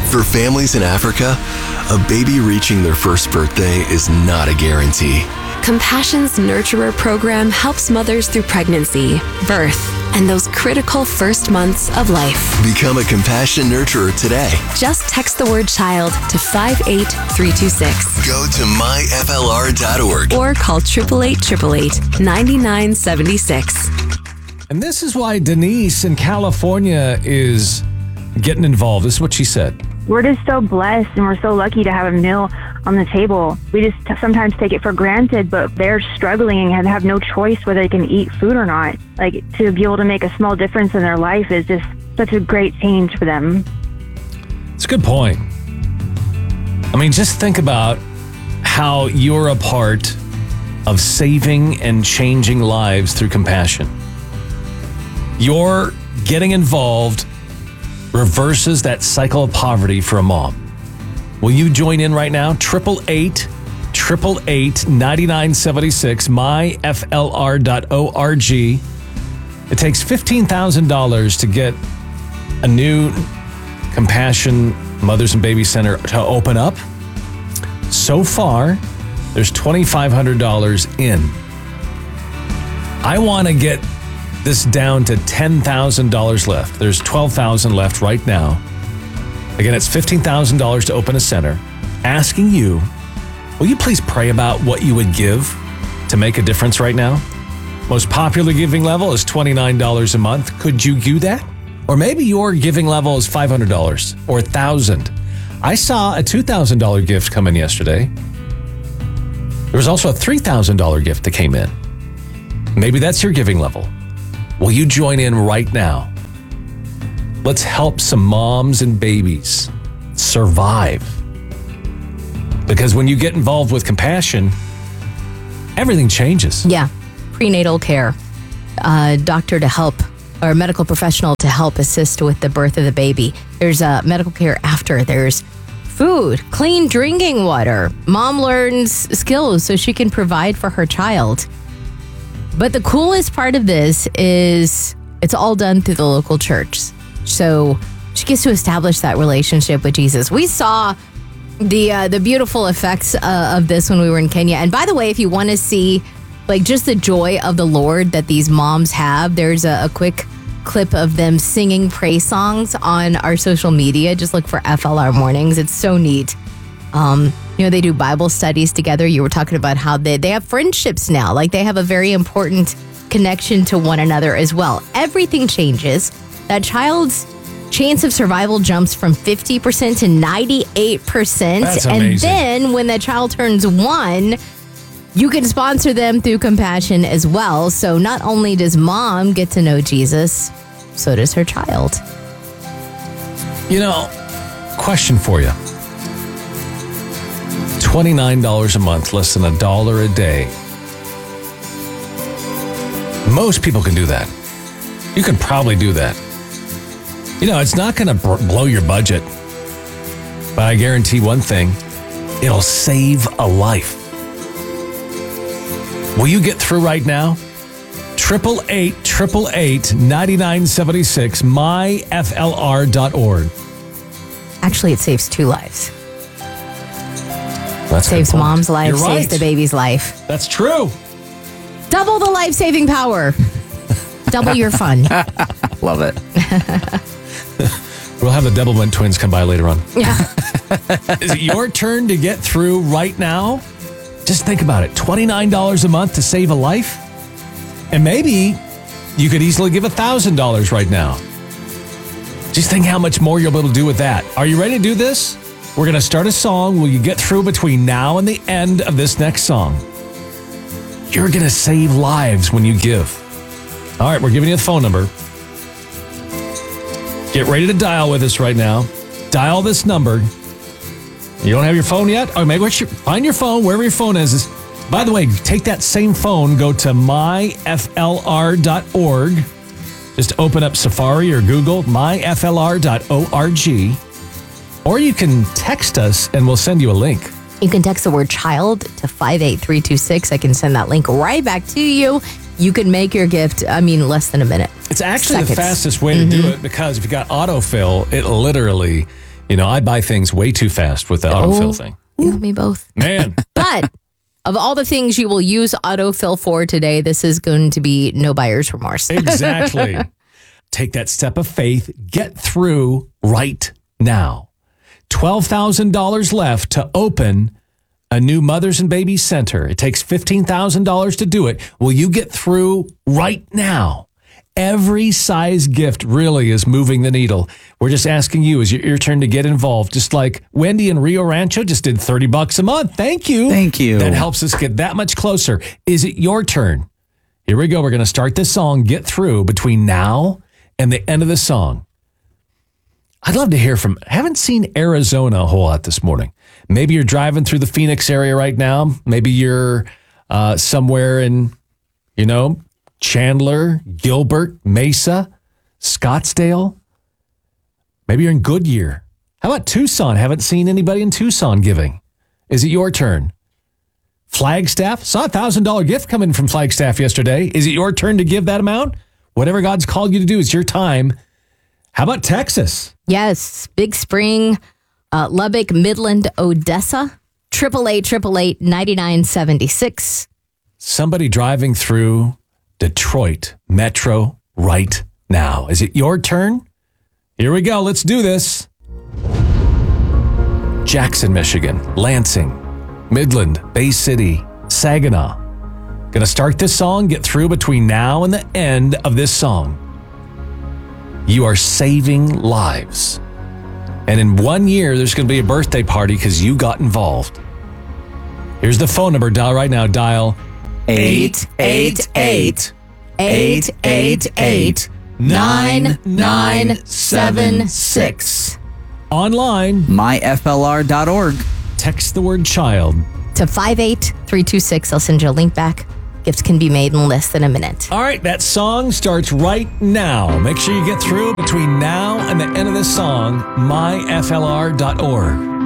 For families in Africa, a baby reaching their first birthday is not a guarantee. Compassion's Nurturer program helps mothers through pregnancy, birth, and those critical first months of life. Become a Compassion Nurturer today. Just text the word child to 58326. Go to myflr.org. Or call 888-888-9976. And this is why Denise in California is getting involved. This is what she said. We're just so blessed and we're so lucky to have a meal on the table. We just sometimes take it for granted, but they're struggling and have no choice whether they can eat food or not. Like, to be able to make a small difference in their life is just such a great change for them. It's a good point. I mean, just think about how you're a part of saving and changing lives through compassion. Your getting involved reverses that cycle of poverty for a mom. Will you join in right now? 888-888-9976, myflr.org. It takes $15,000 to get a new Compassion Mothers and Baby Center to open up. So far, there's $2,500 in. I want to get this down to $10,000 left. There's $12,000 left right now. Again, it's $15,000 to open a center. Asking you, will you please pray about what you would give to make a difference right now? Most popular giving level is $29 a month. Could you do that? Or maybe your giving level is $500 or $1,000. I saw a $2,000 gift come in yesterday. There was also a $3,000 gift that came in. Maybe that's your giving level. Will you join in right now? Let's help some moms and babies survive. Because when you get involved with compassion, everything changes. Yeah. Prenatal care, doctor to help, or medical professional to help assist with the birth of the baby. There's medical care after. There's food, clean drinking water. Mom learns skills so she can provide for her child. But the coolest part of this is it's all done through the local church. So she gets to establish that relationship with Jesus. We saw the beautiful effects of this when we were in Kenya. And by the way, if you want to see like just the joy of the Lord that these moms have, there's a quick clip of them singing praise songs on our social media. Just look for FLR Mornings. It's so neat. They do Bible studies together. You were talking about how they have friendships now. Like they have a very important connection to one another as well. Everything changes. That child's chance of survival jumps from 50% to 98%. That's and amazing. then when that child turns 1, you can sponsor them through Compassion as well. So not only does mom get to know Jesus, so does her child. Question for you. $29 a month, less than $1 a day. Most people can do that. You can probably do that. It's not going to blow your budget, but I guarantee one thing, it'll save a life. Will you get through right now? 888-888-9976, myflr.org. Actually, it saves 2 lives. That's Saves mom's life, You're right. saves the baby's life. That's true. Double the life-saving power. Double your fun. Love it. We'll have the Doublemint twins come by later on. Yeah. Is it your turn to get through right now? Just think about it. $29 a month to save a life? And maybe you could easily give $1,000 right now. Just think how much more you'll be able to do with that. Are you ready to do this? We're going to start a song. Will you get through between now and the end of this next song? You're going to save lives when you give. All right, we're giving you the phone number. Get ready to dial with us right now. Dial this number. You don't have your phone yet? Oh, maybe find your phone wherever your phone is. By the way, take that same phone, go to myflr.org. Just open up Safari or Google, myflr.org. Or you can text us and we'll send you a link. You can text the word child to 58326. I can send that link right back to you. You can make your gift, less than a minute. It's actually Seconds. the fastest way to do it because if you got autofill, it literally You know, I buy things way too fast with the autofill thing. You and me both. Man. But of all the things you will use autofill for today, this is going to be no buyer's remorse. Exactly. Take that step of faith. Get through right now. $12,000 left to open a new Mothers and Babies Center. It takes $15,000 to do it. Will you get through right now? Every size gift really is moving the needle. We're just asking you, is your turn to get involved? Just like Wendy in Rio Rancho just did $30 a month. Thank you. Thank you. That helps us get that much closer. Is it your turn? Here we go. We're going to start this song, Get Through, between now and the end of the song. I'd love to hear from, haven't seen Arizona a whole lot this morning. Maybe you're driving through the Phoenix area right now. Maybe you're somewhere in, Chandler, Gilbert, Mesa, Scottsdale. Maybe you're in Goodyear. How about Tucson? Haven't seen anybody in Tucson giving. Is it your turn? Flagstaff? Saw a $1,000 gift come in from Flagstaff yesterday. Is it your turn to give that amount? Whatever God's called you to do, it's your time. How about Texas? Yes. Big Spring, Lubbock, Midland, Odessa, 888-888-9976. Somebody driving through Detroit Metro right now. Is it your turn? Here we go. Let's do this. Jackson, Michigan, Lansing, Midland, Bay City, Saginaw. Gonna start this song, get through between now and the end of this song. You are saving lives. And in 1 year, there's gonna be a birthday party because you got involved. Here's the phone number. Dial right now. Dial 888-888-9976. Online, myflr.org. text the word child to 58326. I'll send you a link back. Gifts can be made in less than a minute. All right, that song starts right now. Make sure you get through between now and the end of the song, myflr.org.